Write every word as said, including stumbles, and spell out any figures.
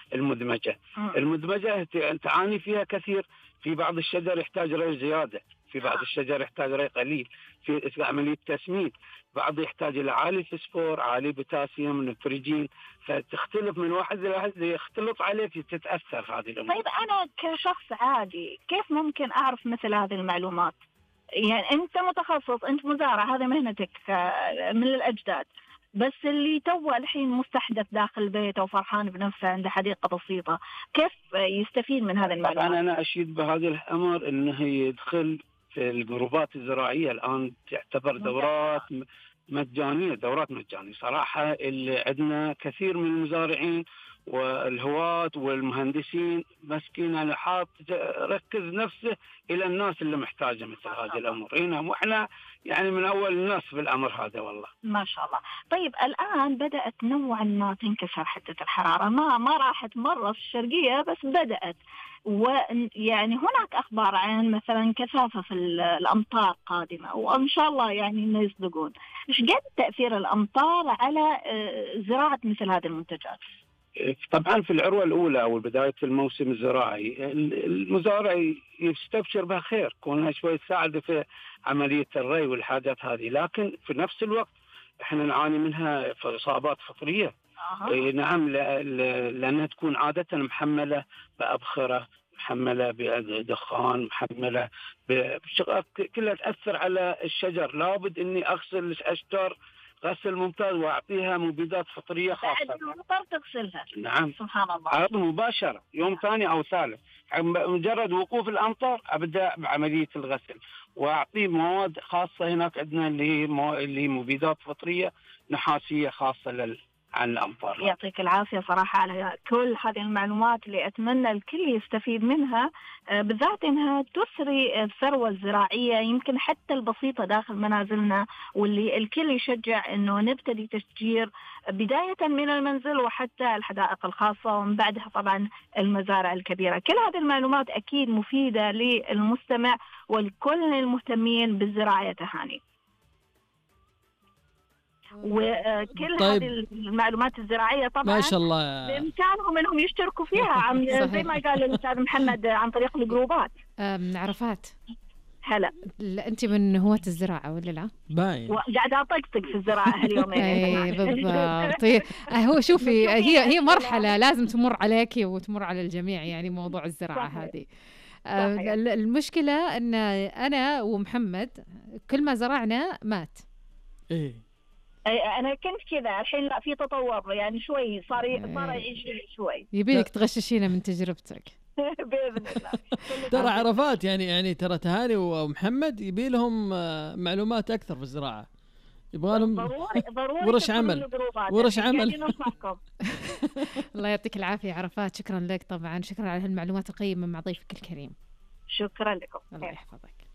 المدمجة. مم. المدمجة ت- تعاني فيها كثير. في بعض الشجر يحتاج ري زيادة، في بعض آه. الشجر يحتاج ري قليل، في عملية تسميد. بعض يحتاج إلى عالي فسفور، عالي بوتاسيوم، نيتروجين. فتختلف من واحد إلى واحد، يختلط عليك تتأثر هذه الأمور. طيب أنا كشخص عادي كيف ممكن أعرف مثل هذه المعلومات؟ يعني أنت متخصص، أنت مزارع، هذا مهنتك آه، من الأجداد، بس اللي تو الحين مستحدث داخل البيت أو فرحان بنفسه عنده حديقة بسيطة، كيف يستفيد من هذه المعلومات؟ طبعا أنا أشيد بهذا الأمر أنه يدخل في الجروبات الزراعية. الآن تعتبر دورات مجانية، دورات مجانية صراحة. اللي عندنا كثير من المزارعين والهواة والمهندسين مسكين، أنا حاط ركز نفسه إلى الناس اللي محتاجة مثل هذه الأمور. هنا وإحنا يعني من أول الناس في الأمر هذا والله. ما شاء الله. طيب الآن بدأت نوعا ما تنكسر حدة الحرارة، ما ما راحت مرة في الشرقية بس بدأت، ويعني هناك أخبار عن مثلا كثافة في الأمطار قادمة، وإن شاء الله يعني إنه يصدقون. إيش قد تأثير الأمطار على زراعة مثل هذه المنتجات؟ طبعا في العروة الأولى أو بداية الموسم الزراعي المزارع يستبشر بها خير، كونها شوي تساعد في عملية الري والحاجات هذه، لكن في نفس الوقت احنا نعاني منها في إصابات فطرية. أه. نعم، لأنها تكون عادة محملة بأبخرة، محملة بدخان، محملة بشغلات كلها تأثر على الشجر. لابد إني أغسل الأشجار غسل ممتاز وأعطيها مبيدات فطرية خاصة. بعد المطر تغسلها؟ نعم سبحان الله. على طول مباشرة يوم ثاني أو ثالث، مجرد وقوف الأمطار أبدأ بعملية الغسل وأعطيه مواد خاصة. هناك عندنا اللي هي مو... اللي هي مبيدات فطرية نحاسية خاصة لل... عن الأمطار. يعطيك العافية صراحة على كل هذه المعلومات اللي أتمنى الكل يستفيد منها، بالذات إنها تسري الثروة الزراعية يمكن حتى البسيطة داخل منازلنا، واللي الكل يشجع إنه نبتدي تشجير بداية من المنزل وحتى الحدائق الخاصة، ومن بعدها طبعا المزارع الكبيرة. كل هذه المعلومات أكيد مفيدة للمستمع والكل المهتمين بالزراعة يا تهاني. وكل طيب. هذه المعلومات الزراعية طبعا ما شاء الله بإمكانهم أنهم يشتركوا فيها عن زي ما قال الأستاذ محمد عن طريق الجروبات. من عرفات. هلا أنت من هواة الزراعة ولا لا؟ باين قاعدة أطقطق في الزراعة هاليومين. أي بالضبط. هو شوفي هي هي مرحلة لازم تمر عليك وتمر على الجميع، يعني موضوع الزراعة هذه. المشكلة أن أنا ومحمد كل ما زرعنا مات. إيه أنا كنت كذا، الحين لا، في تطور يعني شوي، صار صار يعيش شوي. يبيلك تغششينا من تجربتك. بإذن الله. ترى عرفات يعني يعني ترى تهاني ومحمد يبي لهم معلومات أكثر في الزراعة، يبغى لهم ضروري ضروري ورش عمل ورش عمل. الله يعطيك العافية عرفات، شكرا لك طبعا، شكرا على هالمعلومات القيمة مع ضيفك الكريم. شكرا لكم. الله يحفظك.